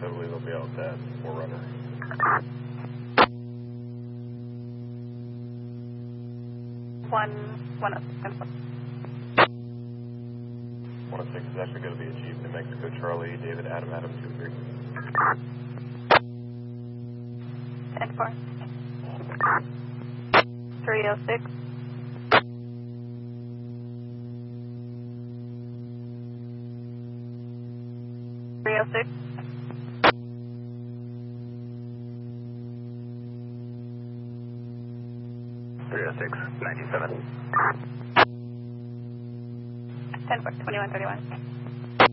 totally they'll be out that Forerunner. 106 is actually going to be achieved New Mexico Charlie, David Adam 23. 10-4. 306. 306. 306, 97. 10-4, 2131.